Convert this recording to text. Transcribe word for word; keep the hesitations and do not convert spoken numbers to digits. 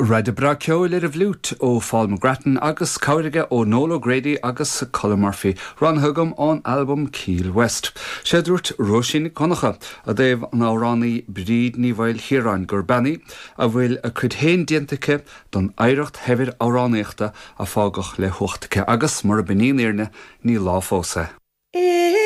Ride bra ceol ar a bhlút ó Paul McGrattan agus cáirige ó Noel O'Grady agus Colin Murphy ran thugam an album Keel West. Sé dúirt Róisín Conacha a dtéobh an áránnaí bríd ní bhfuil hiarán gur benny a bhfuil a chud héin diantacha don éireacht hefir áránnaíochta a fágach le huachtacha agus mar a beníon éirne ní lá fósa.